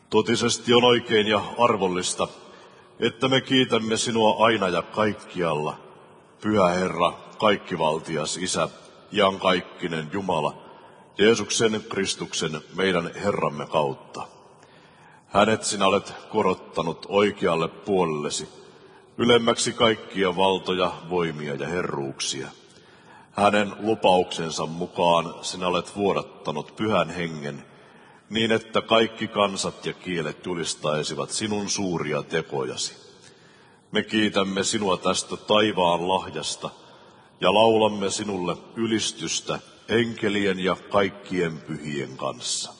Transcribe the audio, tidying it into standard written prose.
Totisesti on oikein ja arvollista, että me kiitämme sinua aina ja kaikkialla, Pyhä Herra, kaikkivaltias Isä, iankaikkinen Jumala, Jeesuksen Kristuksen, meidän Herramme kautta. Hänet sinä olet korottanut oikealle puolellesi, ylemmäksi kaikkia valtoja, voimia ja herruuksia. Hänen lupauksensa mukaan sinä olet vuodattanut Pyhän Hengen, niin että kaikki kansat ja kielet julistaisivat sinun suuria tekojasi. Me kiitämme sinua tästä taivaan lahjasta ja laulamme sinulle ylistystä enkelien ja kaikkien pyhien kanssa.